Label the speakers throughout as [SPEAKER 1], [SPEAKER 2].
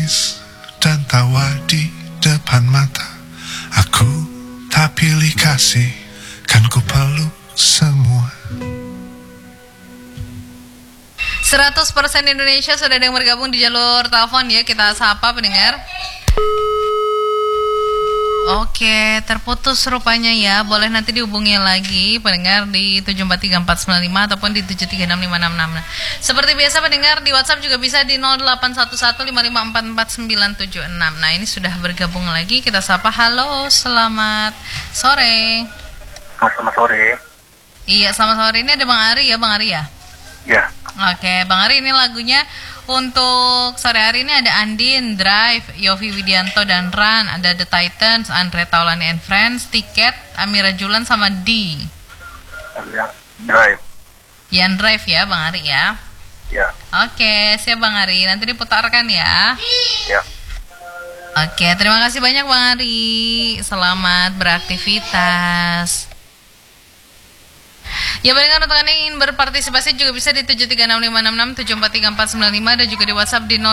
[SPEAKER 1] tangis dan tawa di depan mata. Aku tak pilih kasih, kan ku peluk semua.
[SPEAKER 2] 100% Indonesia sudah ada yang bergabung di jalur telepon ya. Kita sapa pendengar. Oke, terputus rupanya ya. Boleh nanti dihubungi lagi pendengar di 7434495 ataupun di 7365666. Seperti biasa pendengar di WhatsApp juga bisa di 081155444976. Nah, ini sudah bergabung lagi. Kita sapa. Halo, selamat sore.
[SPEAKER 3] Selamat sore.
[SPEAKER 2] Iya, selamat sore. Ini ada Bang Ari ya, Bang Ari ya?
[SPEAKER 3] Ya.
[SPEAKER 2] Oke, Bang Ari, ini lagunya untuk sore hari ini ada Andin, Drive, Yofi Widianto dan Ran, ada The Titans, Andre Taulani and Friends, Tiket, Amira Julan sama D.
[SPEAKER 3] Ya, Drive.
[SPEAKER 2] Yan Drive ya, Bang Ari ya.
[SPEAKER 3] Ya.
[SPEAKER 2] Oke, siap Bang Ari. Nanti diputarkan ya.
[SPEAKER 3] Ya.
[SPEAKER 2] Oke, terima kasih banyak Bang Ari. Selamat beraktivitas. Ya, pendengar untuk Anda yang ingin berpartisipasi juga bisa di 7365666, 7434495 dan juga di WhatsApp di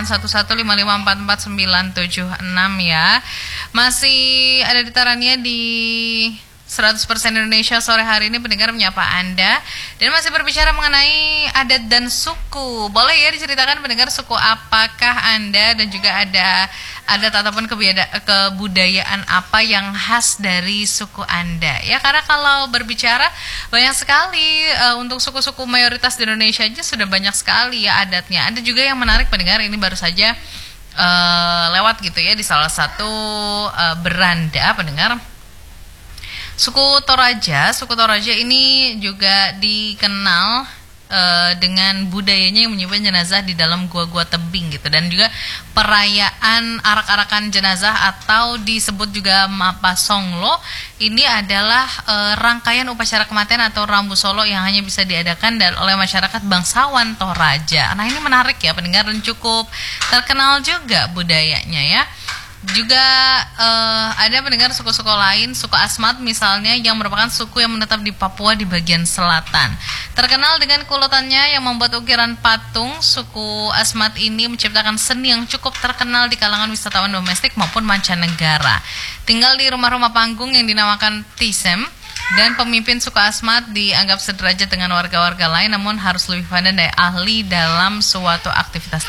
[SPEAKER 2] 081155444976 ya. Masih ada ditarannya di 100% Indonesia sore hari ini pendengar menyapa Anda dan masih berbicara mengenai adat dan suku. Boleh ya diceritakan pendengar suku apakah Anda dan juga ada adat ataupun kebudayaan apa yang khas dari suku Anda ya, karena kalau berbicara banyak sekali untuk suku-suku mayoritas di Indonesia aja sudah banyak sekali ya adatnya. Ada juga yang menarik pendengar, ini baru saja lewat gitu ya di salah satu beranda pendengar. Suku Toraja ini juga dikenal dengan budayanya yang menyimpan jenazah di dalam gua-gua tebing gitu, dan juga perayaan arak-arakan jenazah atau disebut juga Mapa Songlo. Ini adalah rangkaian upacara kematian atau Rambu Solo yang hanya bisa diadakan oleh masyarakat bangsawan Toraja. Nah, ini menarik ya pendengar dan cukup terkenal juga budayanya ya. Juga ada pendengar suku-suku lain, suku Asmat misalnya yang merupakan suku yang menetap di Papua di bagian selatan. Terkenal dengan kulutannya yang membuat ukiran patung. Suku Asmat ini menciptakan seni yang cukup terkenal di kalangan wisatawan domestik maupun mancanegara. Tinggal di rumah-rumah panggung yang dinamakan Tisem. Dan pemimpin suku Asmat dianggap sederajat dengan warga-warga lain, namun harus lebih pandai dan ahli dalam suatu aktivitas